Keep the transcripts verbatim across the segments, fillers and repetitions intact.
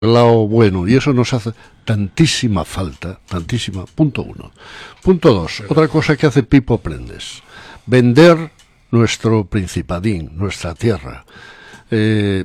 el lado bueno, y eso nos hace tantísima falta, tantísima, punto uno. Punto dos, otra cosa que hace Pipo Prendes, vender nuestro principadín, nuestra tierra. Eh,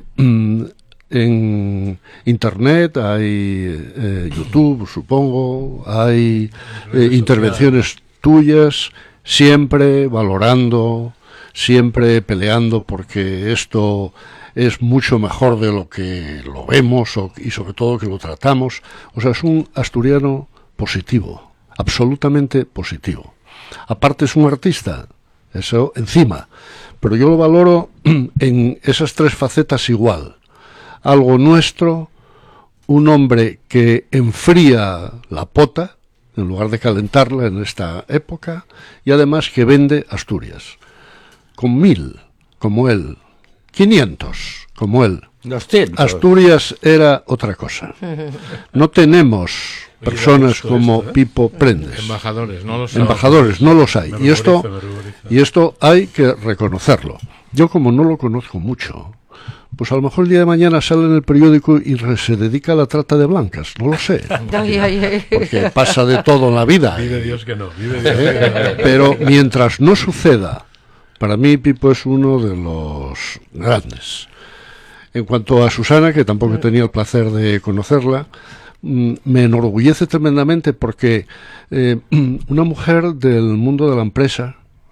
en internet hay eh, YouTube, supongo, hay eh, intervenciones tuyas, siempre valorando, siempre peleando porque esto es mucho mejor de lo que lo vemos o, y sobre todo que lo tratamos. O sea, es un asturiano positivo, absolutamente positivo. Aparte es un artista, eso encima, pero yo lo valoro en esas tres facetas igual. Algo nuestro, un hombre que enfría la pota en lugar de calentarla en esta época, y además que vende Asturias. Con mil, como él, quinientos, como él. doscientos. Asturias era otra cosa. No tenemos personas como esto, ¿eh? Pipo Prendes. Embajadores, no los hay. Embajadores, no los hay. Y esto, y esto hay que reconocerlo. Yo, como no lo conozco mucho, pues a lo mejor el día de mañana sale en el periódico y se dedica a la trata de blancas, no lo sé, porque, porque pasa de todo en la vida. Vive Dios que no, vive Dios que no. Pero mientras no suceda, para mí Pipo es uno de los grandes. En cuanto a Susana, que tampoco he tenido el placer de conocerla, me enorgullece tremendamente porque eh, una mujer del mundo de la empresa,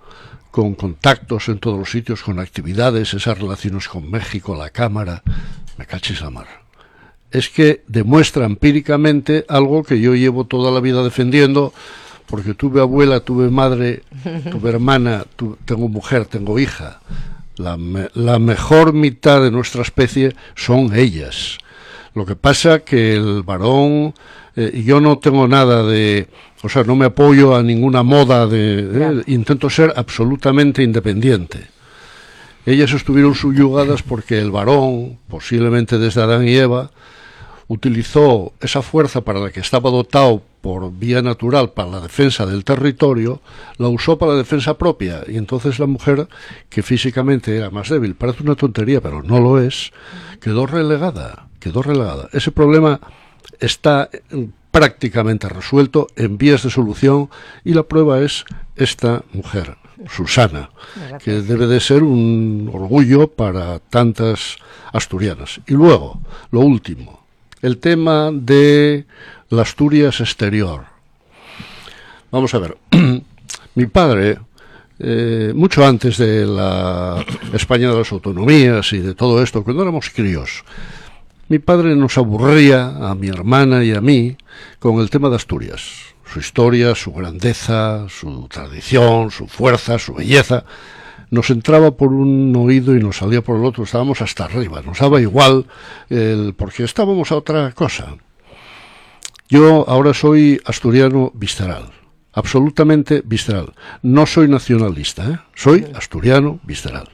con contactos en todos los sitios, con actividades, esas relaciones con México, la Cámara, me cachis la mar. Es que demuestra empíricamente algo que yo llevo toda la vida defendiendo, porque tuve abuela, tuve madre, tuve hermana, tu, tengo mujer, tengo hija. La, me, la mejor mitad de nuestra especie son ellas. Lo que pasa que el varón, eh, yo no tengo nada de... O sea, no me apoyo a ninguna moda, de, de, intento ser absolutamente independiente. Ellas estuvieron subyugadas porque el varón, posiblemente desde Adán y Eva, utilizó esa fuerza para la que estaba dotado por vía natural para la defensa del territorio, la usó para la defensa propia, y entonces la mujer, que físicamente era más débil, parece una tontería, pero no lo es, quedó relegada, quedó relegada. Ese problema está prácticamente resuelto, en vías de solución, y la prueba es esta mujer, Susana, que debe de ser un orgullo para tantas asturianas. Y luego, lo último, el tema de la Asturias exterior. Vamos a ver, mi padre, eh, mucho antes de la España de las autonomías y de todo esto, cuando éramos críos, mi padre nos aburría a mi hermana y a mí con el tema de Asturias, su historia, su grandeza, su tradición, su fuerza, su belleza. Nos entraba por un oído y nos salía por el otro, estábamos hasta arriba, nos daba igual, el, porque estábamos a otra cosa. Yo ahora soy asturiano visceral, absolutamente visceral. No soy nacionalista, ¿eh? Soy asturiano visceral.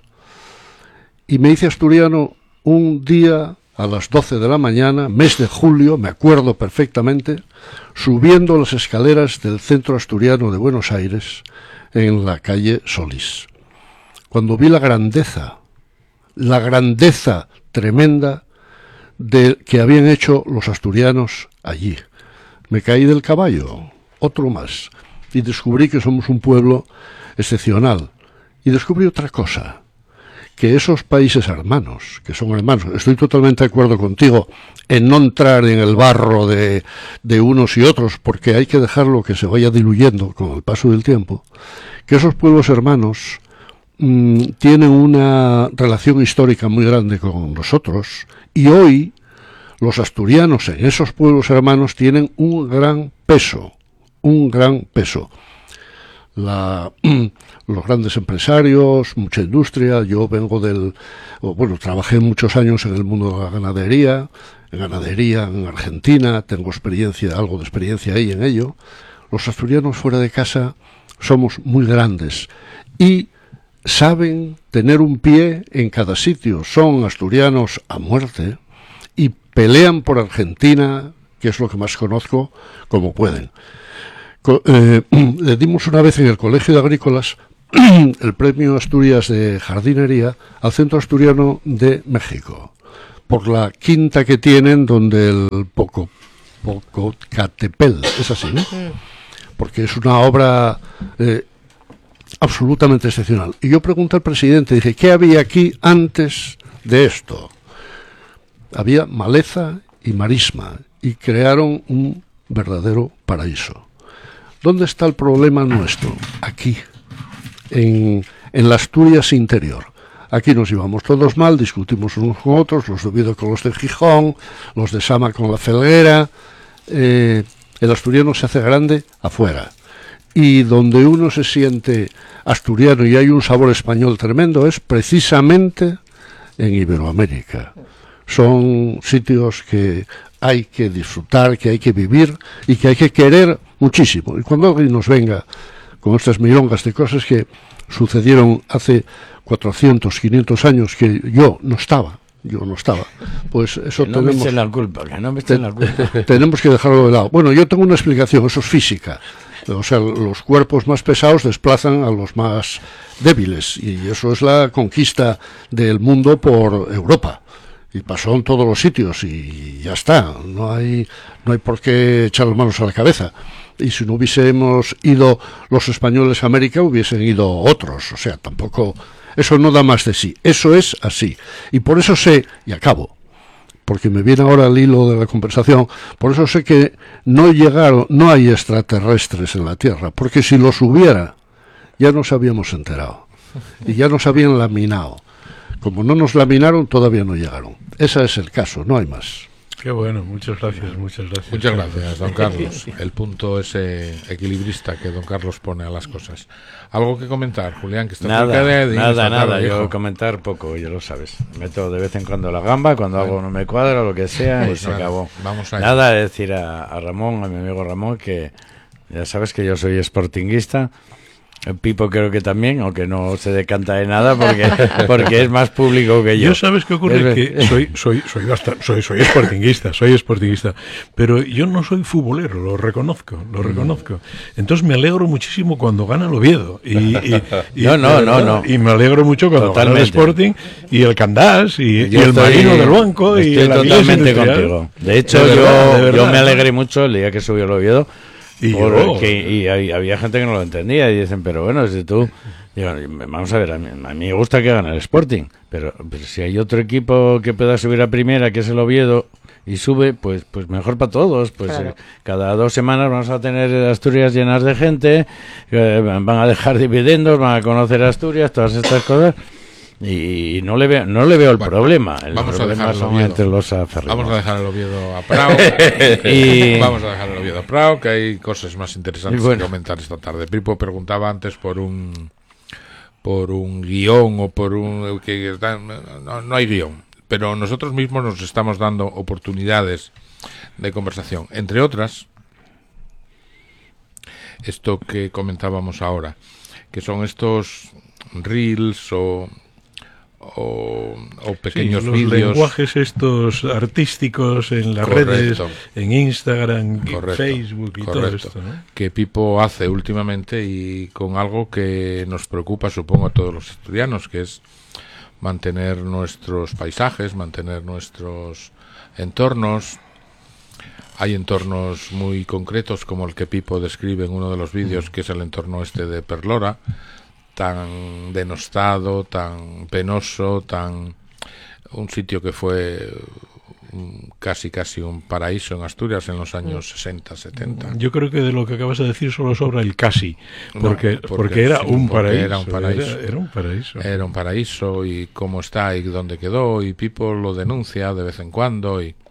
Y me hice asturiano un día a las doce de la mañana, mes de julio, me acuerdo perfectamente, subiendo las escaleras del centro asturiano de Buenos Aires, en la calle Solís. Cuando vi la grandeza, la grandeza tremenda de que habían hecho los asturianos allí, me caí del caballo, otro más, y descubrí que somos un pueblo excepcional. Y descubrí otra cosa, que esos países hermanos, que son hermanos, estoy totalmente de acuerdo contigo en no entrar en el barro de, de unos y otros, porque hay que dejarlo que se vaya diluyendo con el paso del tiempo, que esos pueblos hermanos mmm, tienen una relación histórica muy grande con nosotros, y hoy los asturianos en esos pueblos hermanos tienen un gran peso, un gran peso. La, los grandes empresarios, mucha industria, yo vengo del, bueno, trabajé muchos años en el mundo de la ganadería, en ganadería en Argentina, tengo experiencia, algo de experiencia ahí en ello. Los asturianos fuera de casa somos muy grandes y saben tener un pie en cada sitio, son asturianos a muerte y pelean por Argentina, que es lo que más conozco, como pueden. Eh, le dimos una vez en el Colegio de Agrícolas el premio Asturias de jardinería al Centro Asturiano de México, por la quinta que tienen donde el Poco, Popocatépetl, es así, ¿no? Porque es una obra eh, absolutamente excepcional. Y yo pregunté al presidente, dije, ¿qué había aquí antes de esto? Había maleza y marisma, y crearon un verdadero paraíso. ¿Dónde está el problema nuestro? Aquí, en, en la Asturias interior. Aquí nos llevamos todos mal, discutimos unos con otros, los de Oviedo con los de Gijón, los de Sama con la Felguera. Eh, el asturiano se hace grande afuera. Y donde uno se siente asturiano y hay un sabor español tremendo es precisamente en Iberoamérica. Son sitios que hay que disfrutar, que hay que vivir y que hay que querer muchísimo. Y cuando alguien nos venga con estas milongas de cosas que sucedieron hace cuatrocientos, quinientos años que yo no estaba, yo no estaba, pues eso que no tenemos... me echen la culpa, que no me echen la culpa. Tenemos que dejarlo de lado. Bueno, yo tengo una explicación, eso es física. O sea, los cuerpos más pesados desplazan a los más débiles y eso es la conquista del mundo por Europa. Y pasó en todos los sitios y ya está. No hay, no hay por qué echar las manos a la cabeza. Y si no hubiésemos ido los españoles a América, hubiesen ido otros. O sea, tampoco... Eso no da más de sí. Eso es así. Y por eso sé, y acabo, porque me viene ahora el hilo de la conversación, por eso sé que no llegaron, no hay extraterrestres en la Tierra, porque si los hubiera, ya nos habíamos enterado. Y ya nos habían laminado. Como no nos laminaron, todavía no llegaron. Ese es el caso, no hay más. Qué bueno, muchas gracias, muchas gracias. Muchas gracias, don Carlos. El punto ese equilibrista que don Carlos pone a las cosas. ¿Algo que comentar, Julián? Que está Nada, de, de nada, nada. tarde, Yo viejo. comentar poco, ya lo sabes. Meto de vez en cuando la gamba, cuando bueno. algo no me cuadra, lo que sea, Pues y nada, se acabó. Vamos a Nada, decir a, a Ramón, a mi amigo Ramón, que ya sabes que yo soy sportinguista. El Pipo creo que también, aunque no se decanta de nada porque porque es más público que yo. Yo sabes qué ocurre, Es... que soy soy soy bastante, soy soy sportinguista, soy sportinguista, pero yo no soy futbolero, lo reconozco, lo reconozco. Entonces me alegro muchísimo cuando gana el Oviedo y, y, y no, no, no, no. y me alegro mucho cuando Totalmente. gana el Sporting y el Candás y, y el estoy, Marino del Banco y estoy el totalmente contigo. De hecho, de yo verdad, de verdad. yo me alegré mucho el día que subió el Oviedo. Y, porque, y había, había gente que no lo entendía y dicen, pero bueno, si tú... Digo, vamos a ver, a mí, a mí me gusta que gane el Sporting, pero, pero si hay otro equipo que pueda subir a primera, que es el Oviedo, y sube, pues pues mejor para todos. Pues claro. eh, cada dos semanas vamos a tener Asturias llenas de gente, eh, van a dejar dividendos, van a conocer Asturias, todas estas cosas... Y no le veo, no le veo el bueno, problema. El vamos problema a dejar el son Oviedo. entre los aferridos. Vamos a dejar el Oviedo a Prao. Y- Vamos a dejar el Oviedo a Prao, que hay cosas más interesantes Y bueno. que comentar esta tarde. Pipo preguntaba antes por un por un guión o por un... que no, no hay guión, pero nosotros mismos nos estamos dando oportunidades de conversación. Entre otras, esto que comentábamos ahora, que son estos reels o... O, o pequeños sí, los vídeos, lenguajes estos artísticos en las Correcto. redes, en Instagram, Correcto, en Facebook y correcto. todo esto, ¿no? que Pipo hace últimamente y con algo que nos preocupa, supongo, a todos los estudiantes, que es mantener nuestros paisajes, mantener nuestros entornos. Hay entornos muy concretos como el que Pipo describe en uno de los vídeos, que es el entorno este de Perlora, tan denostado, tan penoso, tan un sitio que fue un, casi casi un paraíso en Asturias en los años sesenta, setenta. Yo creo que de lo que acabas de decir solo sobra el casi, No, porque, porque porque era sí, un porque paraíso. era un paraíso. Era, era un paraíso. Era un paraíso y cómo está y dónde quedó, y Pipo lo denuncia de vez en cuando y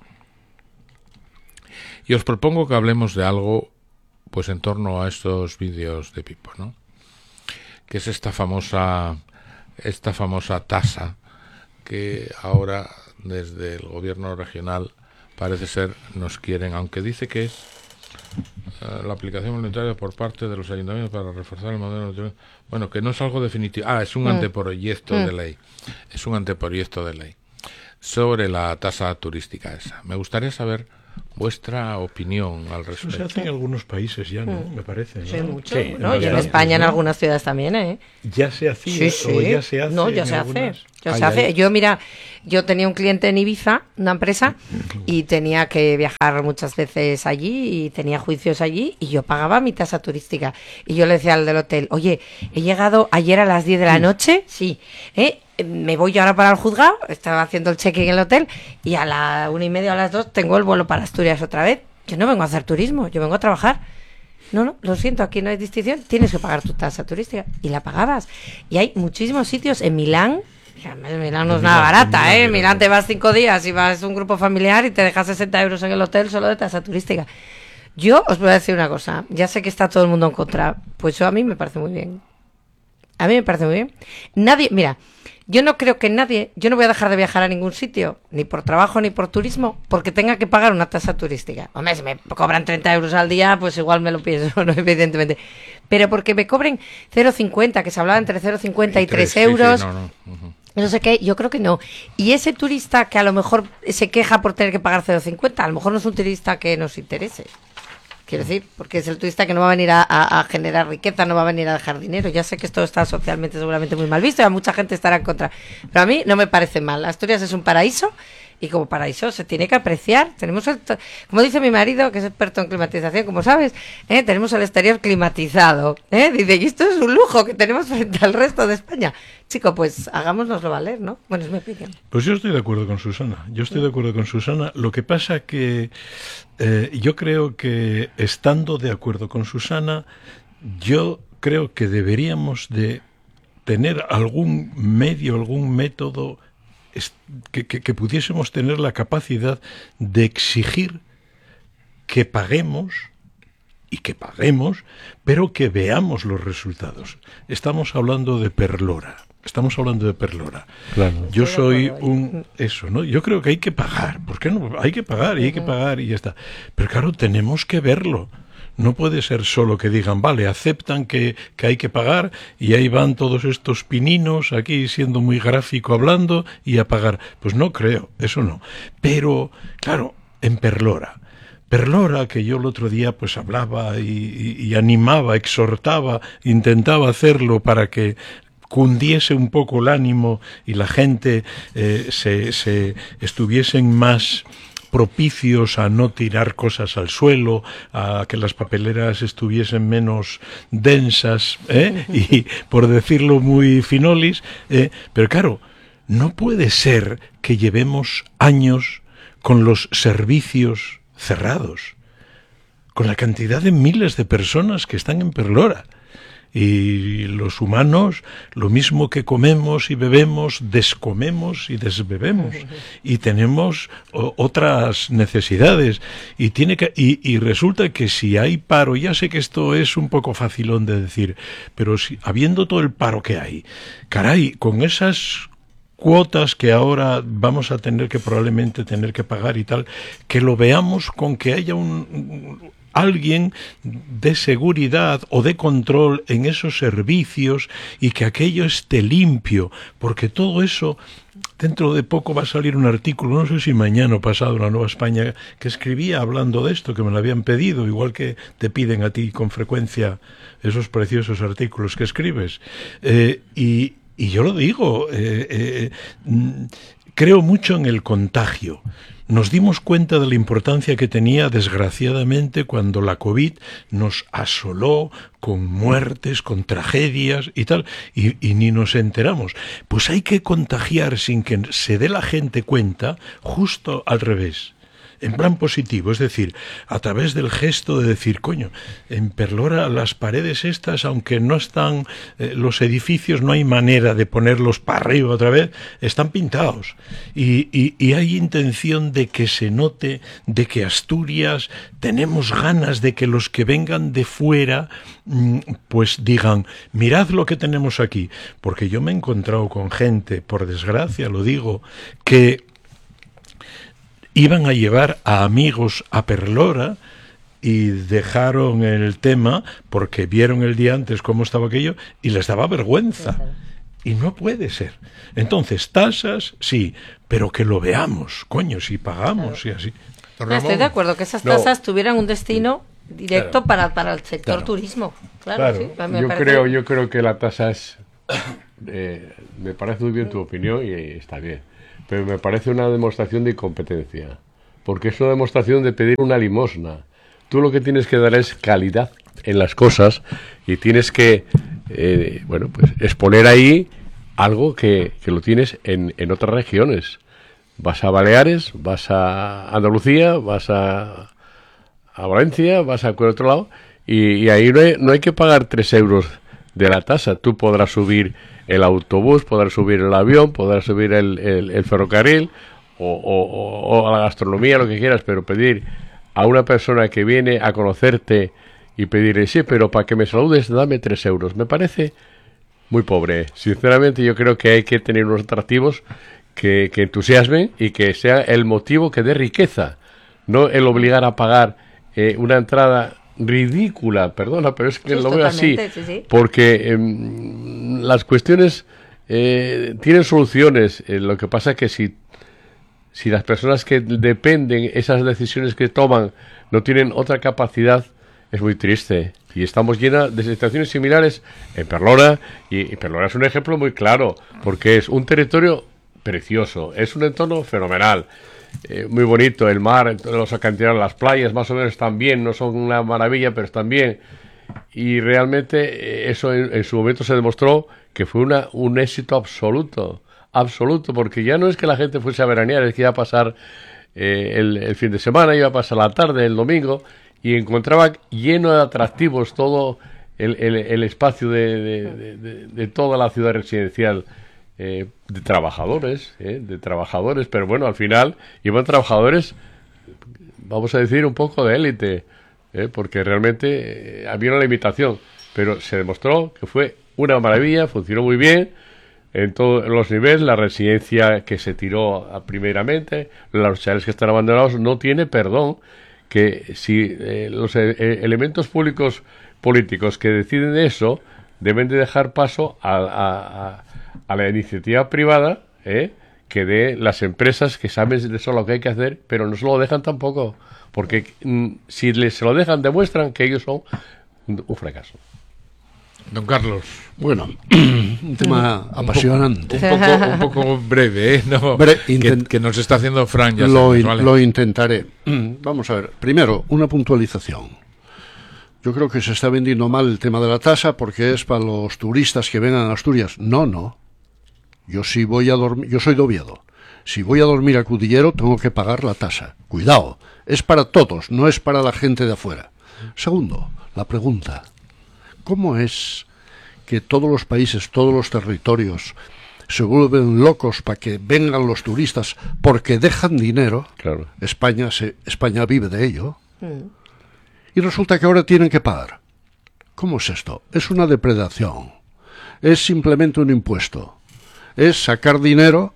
y os propongo que hablemos de algo pues en torno a estos vídeos de Pipo, ¿no? Que es esta famosa esta famosa tasa que ahora desde el gobierno regional parece ser nos quieren, aunque dice que es uh, la aplicación voluntaria por parte de los ayuntamientos para reforzar el modelo, bueno, que no es algo definitivo, ah, es un mm. anteproyecto mm. de ley, es un anteproyecto de ley sobre la tasa turística esa. Me gustaría saber vuestra opinión al Eso respecto. se hace en algunos países ya, ¿no? Mm. Me parece, ¿no? Sí, mucho. Sí, ¿no? Y en bastantes, España, en ¿no? algunas ciudades también, ¿eh? ¿Ya se hacía Sí, sí. o ya se hace? No, ya en se algunas? hace. Ya Ay, se hace. ay. Yo, mira, yo tenía un cliente en Ibiza, una empresa, y tenía que viajar muchas veces allí y tenía juicios allí y yo pagaba mi tasa turística. Y yo le decía al del hotel, oye, he llegado ayer a las diez de la noche, sí, ¿eh? Me voy yo ahora para el juzgado, estaba haciendo el check-in en el hotel y a la una y media o a las dos tengo el vuelo para Asturias otra vez. Yo no vengo a hacer turismo, yo vengo a trabajar. No, no, lo siento, aquí no hay distinción, tienes que pagar tu tasa turística. Y la pagabas. Y hay muchísimos sitios en Milán. Milán no es nada barata, ¿eh? En Milán te vas cinco días y vas a un grupo familiar y te dejas sesenta euros en el hotel solo de tasa turística. Yo os voy a decir una cosa, ya sé que está todo el mundo en contra, pues eso a mí me parece muy bien. A mí me parece muy bien. Nadie, mira, yo no creo que nadie, yo no voy a dejar de viajar a ningún sitio, ni por trabajo ni por turismo, porque tenga que pagar una tasa turística. Hombre, si me cobran treinta euros al día, pues igual me lo pienso, ¿no? Evidentemente. Pero porque me cobren cero coma cincuenta, que se hablaba entre cero coma cincuenta y tres euros, Sí, sí, no, no. Uh-huh. no sé qué, yo creo que no. Y ese turista que a lo mejor se queja por tener que pagar cero coma cincuenta, a lo mejor no es un turista que nos interese. Quiero decir, porque es el turista que no va a venir a, a, a generar riqueza, no va a venir a dejar dinero. Ya sé que esto está socialmente seguramente muy mal visto y a mucha gente estará en contra. Pero a mí no me parece mal. Asturias es un paraíso y como paraíso se tiene que apreciar. Tenemos, el, como dice mi marido, que es experto en climatización, como sabes, ¿eh? Tenemos el exterior climatizado. ¿eh? Dice, y esto es un lujo que tenemos frente al resto de España. Chico, pues hagámosnoslo valer, ¿no? Bueno, es mi opinión. Pues yo estoy de acuerdo con Susana. Yo estoy de acuerdo con Susana. Lo que pasa que eh, yo creo que estando de acuerdo con Susana, yo creo que deberíamos de tener algún medio, algún método que, que, que pudiésemos tener la capacidad de exigir que paguemos y que paguemos, pero que veamos los resultados. Estamos hablando de Perlora. Estamos hablando de Perlora. Claro. Yo soy un... Eso, ¿no? Yo creo que hay que pagar. ¿Por qué no? Hay que pagar y hay que pagar y ya está. Pero claro, tenemos que verlo. No puede ser solo que digan, vale, aceptan que, que hay que pagar y ahí van todos estos pininos aquí siendo muy gráfico hablando y a pagar. Pues no creo, eso no. Pero, claro, en Perlora. Perlora, que yo el otro día pues hablaba y, y, y animaba, exhortaba, intentaba hacerlo para que cundiese un poco el ánimo y la gente eh, se, se estuviesen más propicios a no tirar cosas al suelo, a que las papeleras estuviesen menos densas, ¿eh? Y por decirlo muy finolis, ¿eh? Pero claro, no puede ser que llevemos años con los servicios cerrados, con la cantidad de miles de personas que están en Perlora. Y los humanos, lo mismo que comemos y bebemos, descomemos y desbebemos. Y tenemos o, otras necesidades. Y, tiene que, y, y resulta que si hay paro, ya sé que esto es un poco facilón de decir, pero si, habiendo todo el paro que hay, caray, con esas cuotas que ahora vamos a tener que probablemente tener que pagar y tal, que lo veamos con que haya un... alguien de seguridad o de control en esos servicios y que aquello esté limpio, porque todo eso, dentro de poco va a salir un artículo, no sé si mañana o pasado en La Nueva España, que escribía hablando de esto, que me lo habían pedido, igual que te piden a ti con frecuencia esos preciosos artículos que escribes. Eh, y, y yo lo digo, eh, eh, creo mucho en el contagio. Nos dimos cuenta de la importancia que tenía, desgraciadamente, cuando la COVID nos asoló con muertes, con tragedias y tal, y, y ni nos enteramos. Pues hay que contagiar sin que se dé la gente cuenta, justo al revés. En plan positivo, es decir, a través del gesto de decir, coño, en Perlora las paredes estas, aunque no están, eh, los edificios no hay manera de ponerlos para arriba otra vez, están pintados. Y, y, y hay intención de que se note, de que Asturias, tenemos ganas de que los que vengan de fuera, mm, pues digan, mirad lo que tenemos aquí. Porque yo me he encontrado con gente, por desgracia lo digo, que iban a llevar a amigos a Perlora y dejaron el tema porque vieron el día antes cómo estaba aquello y les daba vergüenza. Y no puede ser. Entonces, tasas, sí, pero que lo veamos, coño, si pagamos y así. Ramón. Estoy de acuerdo que esas tasas no. tuvieran un destino directo claro. para, para el sector claro. turismo. Claro, claro. Sí, me yo, parece... creo, yo creo que la tasa es... Eh, me parece muy bien tu opinión y está bien. Pero me parece una demostración de incompetencia. Porque es una demostración de pedir una limosna. Tú lo que tienes que dar es calidad en las cosas y tienes que, eh, bueno, pues exponer ahí algo que, que lo tienes en, en otras regiones. Vas a Baleares, vas a Andalucía, vas a, a Valencia, vas a cualquier otro lado y, y ahí no hay, no hay que pagar tres euros de la tasa. Tú podrás subir el autobús, podrás subir el avión, podrás subir el, el, el ferrocarril o, o, o a la gastronomía, lo que quieras, pero pedir a una persona que viene a conocerte y pedirle, sí, pero para que me saludes dame tres euros. Me parece muy pobre. Sinceramente yo creo que hay que tener unos atractivos Que, que entusiasmen y que sea el motivo que dé riqueza, no el obligar a pagar eh, una entrada ridícula, perdona, pero es que sí, lo veo así, sí, sí. porque eh, las cuestiones eh, tienen soluciones, eh, lo que pasa es que si, si las personas que dependen, esas decisiones que toman, no tienen otra capacidad, es muy triste. Y estamos llenas de situaciones similares en Perlora, y, y Perlora es un ejemplo muy claro, porque es un territorio precioso, es un entorno fenomenal, eh, muy bonito, el mar, los acantilados, las playas más o menos están bien, no son una maravilla, pero están bien, y realmente eh, eso en, en su momento se demostró que fue una, un éxito absoluto, absoluto, porque ya no es que la gente fuese a veranear, es que iba a pasar eh, el, el fin de semana, iba a pasar la tarde, el domingo, y encontraba lleno de atractivos todo el, el, el espacio de, de, de, de, de toda la ciudad residencial. Eh, de trabajadores, eh, de trabajadores, pero bueno, al final iban trabajadores, vamos a decir, un poco de élite, eh, porque realmente eh, había una limitación, pero se demostró que fue una maravilla, funcionó muy bien en todos los niveles, la residencia que se tiró a primeramente, los chales que están abandonados, no tiene perdón, que si eh, los eh, elementos públicos políticos que deciden eso, deben de dejar paso a, a, a a la iniciativa privada, ¿eh? que de las empresas que saben de eso lo que hay que hacer, pero no se lo dejan tampoco, porque mm, si les se lo dejan demuestran que ellos son un, un fracaso. Don Carlos. Bueno, un tema un apasionante. Poco, un, poco, un poco breve, ¿eh? No, Bre que, que nos está haciendo Fran. Ya lo, sabes, ¿vale? Lo intentaré. Vamos a ver. Primero, una puntualización. Yo creo que se está vendiendo mal el tema de la tasa porque es para los turistas que vengan a Asturias. No, no. Yo si voy a dormir, yo soy de Oviedo. Si voy a dormir a Cudillero tengo que pagar la tasa. Cuidado, es para todos, no es para la gente de afuera. Segundo, la pregunta. ¿Cómo es que todos los países, todos los territorios se vuelven locos para que vengan los turistas porque dejan dinero? Claro. España se, España vive de ello. Mm. Y resulta que ahora tienen que pagar. ¿Cómo es esto? Es una depredación. Es simplemente un impuesto. Es sacar dinero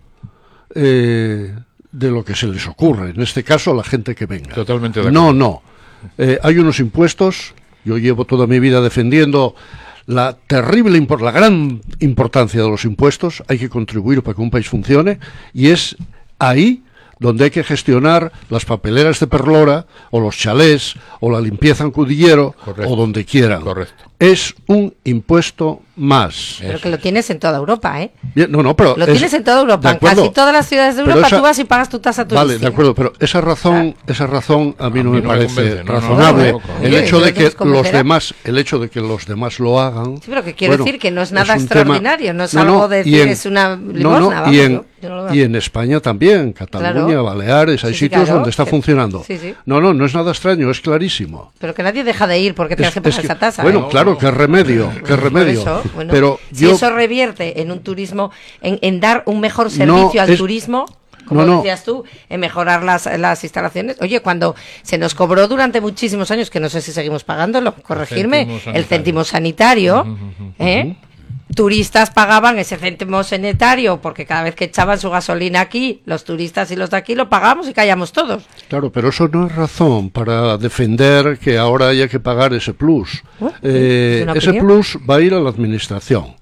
eh, de lo que se les ocurre. En este caso, a la gente que venga. Totalmente de acuerdo. No, no. Eh, hay unos impuestos. Yo llevo toda mi vida defendiendo la terrible, la gran importancia de los impuestos. Hay que contribuir para que un país funcione. Y es ahí donde hay que gestionar las papeleras de Perlora, o los chalés, o la limpieza en Cudillero, correcto, o donde quieran. Correcto. Es un impuesto más. Pero que lo tienes en toda Europa, ¿eh? Bien, no, no, pero lo es, tienes en toda Europa. En casi todas las ciudades de Europa esa, tú vas y pagas tu tasa turística. Vale, de acuerdo, pero esa razón, o sea, esa razón a mí no a mí me no parece me convence, razonable. No, no, no, no, el hecho de que los demás, el hecho de que los demás lo hagan. Sí, pero que quiero bueno, decir que no es nada es extraordinario, tema, no es no, algo no, de decir en, es una limosna. No, no, vamos, y en, yo, yo no y en España también, Cataluña, claro. Baleares, hay sí, sitios claro, donde está que, funcionando. Sí, sí. No, no, no es nada extraño, es clarísimo. Pero que nadie deja de ir porque tienes que pagar esa tasa. Bueno, ¿eh? claro, no, que remedio, que remedio. Eso, bueno, pero si yo, eso revierte en un turismo, en, en dar un mejor servicio no, al es, turismo, como no, no. decías tú, en mejorar las, las instalaciones. Oye, cuando se nos cobró durante muchísimos años, que no sé si seguimos pagándolo, corregirme, el, el céntimo sanitario, ¿eh? Turistas pagaban ese céntimo sanitario porque cada vez que echaban su gasolina aquí, los turistas y los de aquí lo pagamos y callamos todos. Claro, pero eso no es razón para defender que ahora haya que pagar ese plus. ¿Oh? Eh, ese plus va a ir a la administración,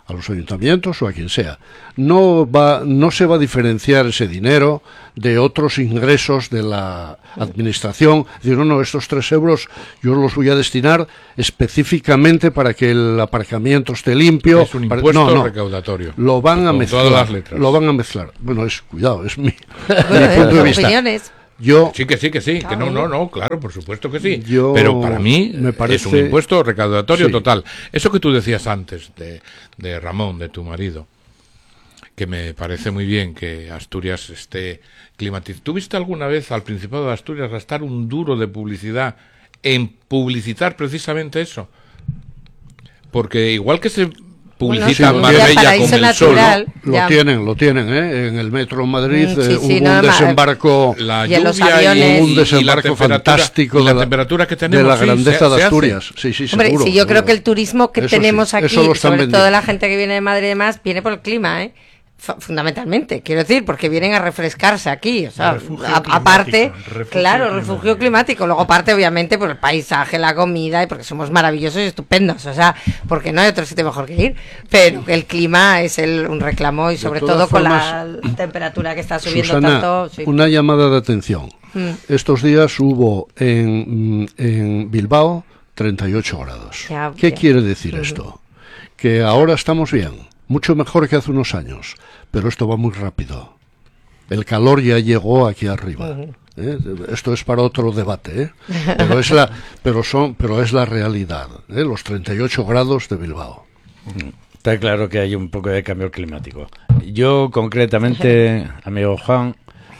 a los ayuntamientos o a quien sea. No va, no se va a diferenciar ese dinero de otros ingresos de la administración. Decir, no, no, estos tres euros yo los voy a destinar específicamente para que el aparcamiento esté limpio. Es un para, impuesto no, no, recaudatorio. Lo van a con mezclar. todas las letras. Lo van a mezclar. Bueno, es cuidado, es mi, Bueno, mi punto de son vista. opiniones. Yo Sí, que sí, que sí, que no, no, no, claro, por supuesto que sí. Yo- Pero para mí me parece- es un impuesto recaudatorio Sí. total. Eso que tú decías antes de, de Ramón, de tu marido, que me parece muy bien que Asturias esté climatizado. ¿Tú viste alguna vez al Principado de Asturias gastar un duro de publicidad en publicitar precisamente eso? Porque igual que se publicita sí, Marbella paraíso con el sol, natural. lo Ya. tienen, lo tienen, ¿eh? En el metro en Madrid Mm, sí, eh, sí, hubo no, un ma- desembarco, la Y en los lluvia aviones. y, un y la desembarco temperatura, fantástico y la de la, temperatura que de tenemos, la sí, grandeza se- de se hace. Asturias. Sí, sí, Hombre, seguro, sí, yo creo seguro. que el turismo que Eso sí, tenemos aquí, eso lo están sobre vendiendo. todo la gente que viene de Madrid y demás, viene por el clima, ¿eh? F- fundamentalmente, quiero decir, porque vienen a refrescarse aquí, o sea, Refugio a- climático, aparte, refugio claro, climático. refugio climático, luego aparte obviamente por el paisaje, la comida y porque somos maravillosos y estupendos, o sea, porque no hay otro sitio mejor que ir, pero el clima es el, un reclamo y sobre todas todo con la formas, temperatura que está subiendo Susana, tanto. Sí. una llamada de atención. Mm. Estos días hubo en, en Bilbao treinta y ocho grados. Ya, ¿Qué ya. quiere decir esto? Que ahora estamos bien, mucho mejor que hace unos años, pero esto va muy rápido. El calor ya llegó aquí arriba. ¿eh? Esto es para otro debate, ¿eh? pero es la, pero son, pero es la realidad. ¿eh? Los treinta y ocho grados de Bilbao. Está claro que hay un poco de cambio climático. Yo, concretamente, amigo Juan,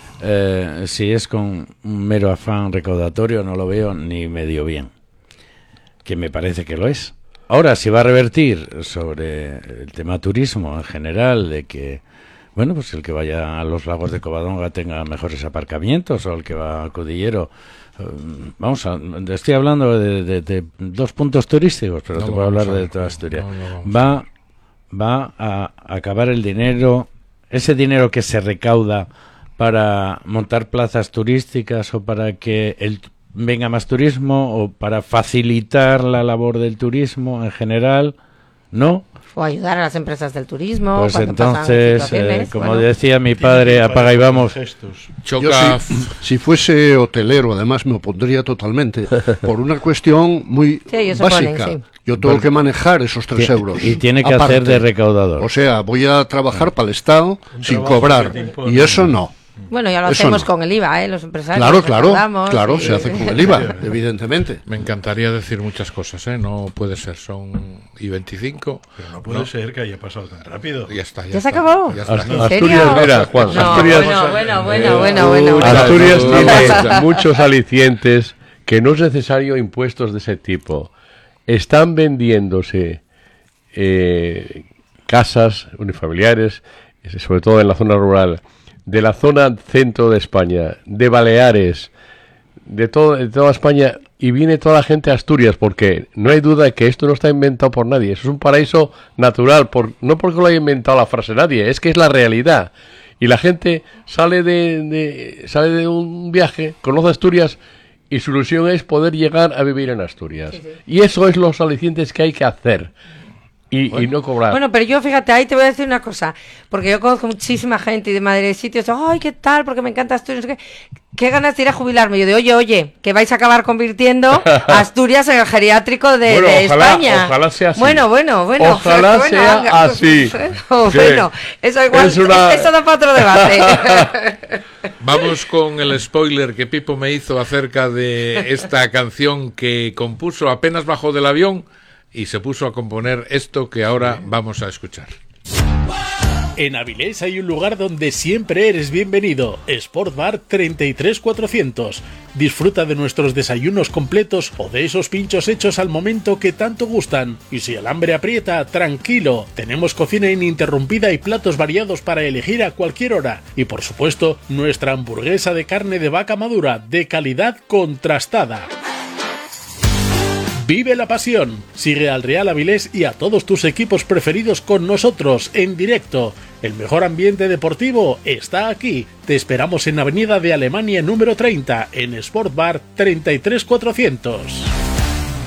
eh, si es con un mero afán recaudatorio, no lo veo ni medio bien. Que me parece que lo es. Ahora, si va a revertir sobre el tema turismo en general, de que, bueno, pues el que vaya a los lagos de Covadonga tenga mejores aparcamientos, o el que va a Cudillero, eh, vamos a, estoy hablando de, de- de dos puntos turísticos, pero No te puedo vamos hablar a- de toda Asturias. no, no vamos Va, va a acabar el dinero, ese dinero que se recauda para montar plazas turísticas o para que el venga más turismo o para facilitar la labor del turismo en general, ¿no? O ayudar a las empresas del turismo. Pues cuando pasan entonces, situaciones, eh, como bueno. decía mi Tiene padre, que apaga y parecer vamos. gestos. Yo Choca. si, si fuese hotelero, además me opondría totalmente, por una cuestión muy Sí, ellos se básica. oponen, sí. Yo tengo que manejar esos tres Ti- euros. y tiene que aparte. hacer de recaudador. O sea, voy a trabajar para el Estado sin trabajo cobrar. que te imponen. Y eso no. Bueno, ya lo Eso hacemos no. con el I V A, ¿eh? Los empresarios. Claro, claro, recaudamos claro, y- se hace con el I V A, evidentemente. Me encantaría decir muchas cosas, ¿eh? No puede ser, son y veinticinco. Pero no puede ser que haya pasado tan rápido. Ya está, ya, ¿Ya se está, acabó? Ya está. ¿En Asturias, serio? mira, Juan, No, Asturias, bueno, bueno, bueno, bueno, bueno, bueno. Asturias No, tiene muchos alicientes que no es necesario impuestos de ese tipo. Están vendiéndose eh, casas unifamiliares, sobre todo en la zona rural, de la zona centro de España, de Baleares, de, todo, de toda España, y viene toda la gente a Asturias, porque no hay duda que esto no está inventado por nadie, eso es un paraíso natural, por, no porque lo haya inventado la frase nadie, es que es la realidad. Y la gente sale de, de, sale de un viaje, conoce Asturias, y su ilusión es poder llegar a vivir en Asturias. Sí, sí. Y eso es los alicientes que hay que hacer, y, y no cobrar. Bueno, pero yo, fíjate, ahí te voy a decir una cosa, porque yo conozco muchísima gente y de Madrid de sitios, ay, ¿qué tal? Porque me encanta Asturias, no sé qué. Qué ganas de ir a jubilarme. Yo de, oye, oye, que vais a acabar convirtiendo a Asturias en el geriátrico de, Bueno, de ojalá- España. ojalá sea así. Bueno, bueno, bueno. Ojalá bueno, sea venga, así. Bueno, Sí. bueno, eso igual, Es una- eso da para otro debate. Vamos con el spoiler que Pipo me hizo acerca de esta canción que compuso apenas bajó del avión y se puso a componer esto que ahora vamos a escuchar. En Avilés hay un lugar donde siempre eres bienvenido, Sport Bar treinta y tres cuatrocientos. Disfruta de nuestros desayunos completos o de esos pinchos hechos al momento que tanto gustan. Y si el hambre aprieta, tranquilo, tenemos cocina ininterrumpida y platos variados para elegir a cualquier hora. Y por supuesto, nuestra hamburguesa de carne de vaca madura, de calidad contrastada. Vive la pasión. Sigue al Real Avilés y a todos tus equipos preferidos con nosotros en directo. El mejor ambiente deportivo está aquí. Te esperamos en Avenida de Alemania número treinta, en Sport Bar treinta y tres cuatrocientos.